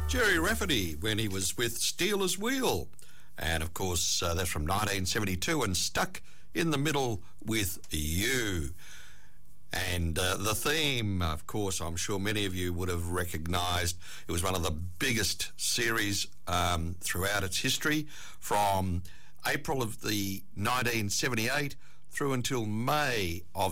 Gerry Rafferty when he was with Stealers Wheel. And of course, that's from 1972 and Stuck in the Middle with You. And the theme, of course, I'm sure many of you would have recognised. It was one of the biggest series throughout its history, from April of the 1978 through until May of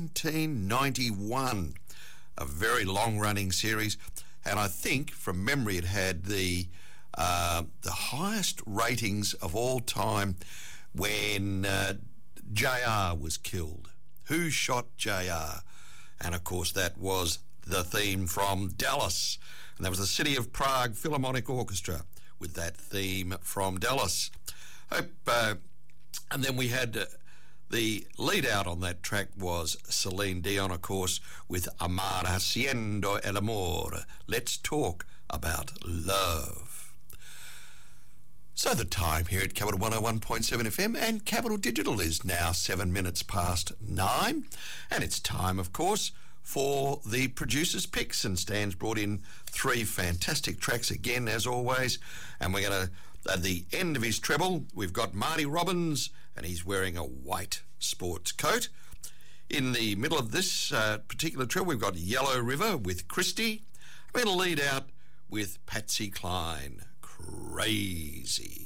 1991. A very long-running series, and I think, from memory, it had the highest ratings of all time when JR was killed. Who shot JR? And of course, that was the theme from Dallas, and that was the City of Prague Philharmonic Orchestra with that theme from Dallas. And then we had the lead out on that track was Celine Dion, of course, with Amar Haciendo el Amor. Let's talk about love. So the time here at Capital 101.7 FM and Capital Digital is now 7 minutes past 9. And it's time, of course, for the producer's picks. And Stan's brought in 3 fantastic tracks again, as always. And we're going to, at the end of his treble, we've got Marty Robbins, and he's wearing a white sports coat. In the middle of this particular treble, we've got Yellow River with Christie. We're going to lead out with Patsy Cline, Crazy.